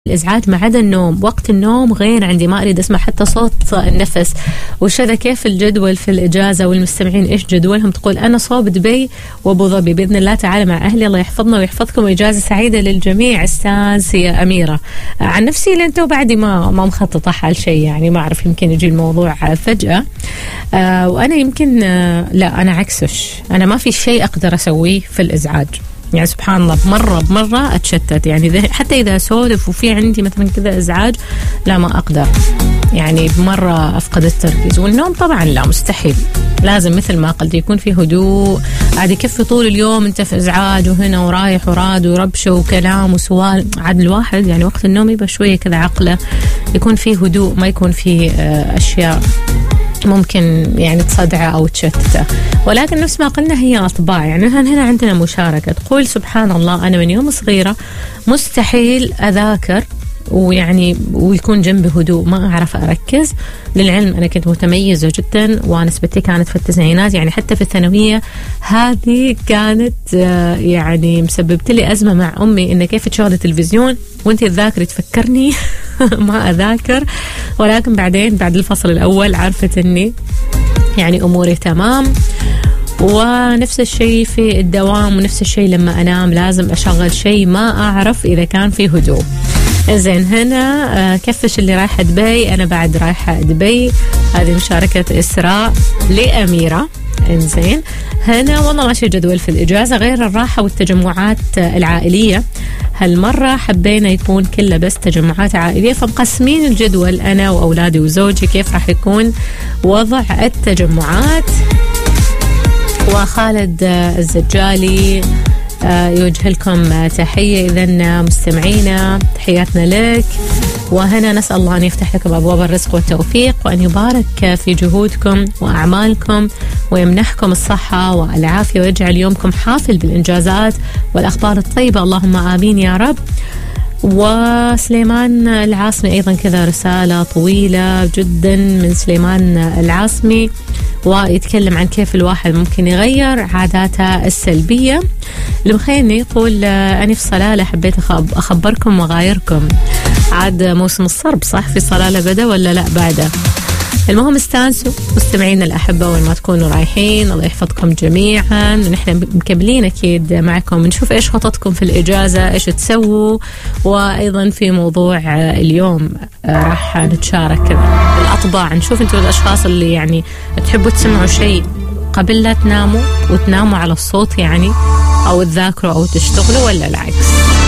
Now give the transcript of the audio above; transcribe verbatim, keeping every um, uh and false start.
الإزعاج ما عدا النوم. وقت النوم غير عندي، ما أريد أسمع حتى صوت النفس. وشذا كيف الجدول في الإجازة، والمستمعين إيش جدولهم؟ تقول أنا صوب دبي وأبو ظبي بإذن الله تعالى مع أهلي، الله يحفظنا ويحفظكم، وإجازة سعيدة للجميع. أستاذ يا أميرة، عن نفسي لأنتو بعدي ما ما مخططة حال شيء، يعني ما أعرف، يمكن يجي الموضوع فجأة. آه وأنا يمكن آه لا أنا عكسش، أنا ما في شيء أقدر أسويه في الإزعاج، يعني سبحان الله مرة بمرة أتشتت، يعني حتى إذا سولف وفي عندي مثلا كذا إزعاج لا ما أقدر، يعني بمرة أفقد التركيز. والنوم طبعا لا مستحيل، لازم مثل ما قلت يكون في هدوء. عاد يكفي طول اليوم أنت في إزعاج وهنا ورايح وراد وربشة وكلام وسؤال، عاد الواحد يعني وقت النوم يبقى شوية كذا عقله يكون فيه هدوء، ما يكون فيه أشياء ممكن يعني تصدعه أو تشتته. ولكن نفس ما قلنا هي أطباع، يعني هنا عندنا مشاركة. تقول سبحان الله أنا من يوم صغيرة مستحيل أذاكر ويعني ويكون جنبي هدوء، ما أعرف أركز. للعلم أنا كنت متميزة جدا ونسبتي كانت في التسعينات، يعني حتى في الثانوية هذه كانت يعني مسببت لي أزمة مع أمي، إن كيف تشغل التلفزيون وانتي تذاكري تفكرني ما أذاكر. ولكن بعدين بعد الفصل الأول عرفت إني يعني أموري تمام. ونفس الشيء في الدوام، ونفس الشيء لما أنام لازم أشغل شيء ما أعرف إذا كان في هدوء. زين هنا كفش اللي رايحة دبي، أنا بعد رايحة دبي. هذه مشاركة إسراء لأميرة. إنزين هنا والله ماشي جدول في الإجازة غير الراحة والتجمعات العائلية. هالمرة حبينا يكون كله بس تجمعات عائلية، فمقسمين الجدول أنا وأولادي وزوجي كيف راح يكون وضع التجمعات. وخالد الزجالي يوجه لكم تحية. إذن مستمعينا تحياتنا لك، وهنا نسأل الله أن يفتح لكم أبواب الرزق والتوفيق، وأن يبارك في جهودكم وأعمالكم، ويمنحكم الصحة والعافية، ويجعل يومكم حافل بالإنجازات والأخبار الطيبة، اللهم آمين يا رب. وسليمان العاصمي أيضا كذا رسالة طويلة جدا من سليمان العاصمي، ويتكلم عن كيف الواحد ممكن يغير عاداته السلبية. المخيني يقول أنا في صلالة حبيت أخبركم وغايركم. عاد موسم الصرب صح؟ في صلالة بدأ ولا لا بعده؟ المهم استانسوا مستمعين الأحبة وين ما تكونوا رايحين، الله يحفظكم جميعا. ونحن مكملين أكيد معكم، نشوف إيش خططكم في الإجازة، إيش تسووا. وأيضا في موضوع اليوم راح نتشارك كذا الأطباع، نشوف أنتوا الأشخاص اللي يعني تحبوا تسمعوا شيء قبل لا تناموا وتناموا على الصوت يعني، أو تذاكروا أو تشتغلوا، ولا العكس.